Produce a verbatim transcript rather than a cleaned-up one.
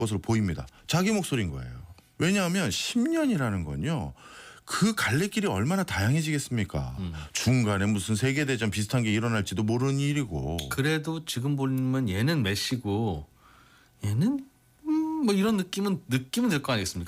것으로 보입니다. 자기 목소리인 거예요. 왜냐하면 십 년이라는 건요. 그 갈래길이 얼마나 다양해지겠습니까? 음. 중간에 무슨 세계대전 비슷한 게 일어날지도 모르는 일이고. 그래도 지금 보면 얘는 메시고 얘는 음, 뭐 이런 느낌은 느낌은 들 거 아니겠습니까?